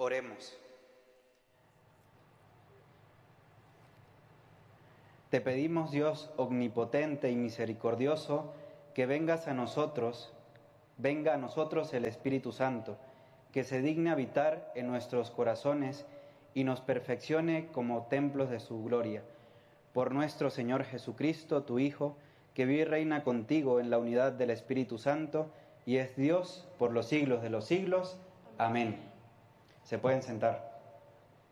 Oremos. Te pedimos, Dios omnipotente y misericordioso, que venga a nosotros el Espíritu Santo, que se digne habitar en nuestros corazones y nos perfeccione como templos de su gloria. Por nuestro Señor Jesucristo, tu Hijo, que vive y reina contigo en la unidad del Espíritu Santo, y es Dios por los siglos de los siglos. Amén. Se pueden sentar.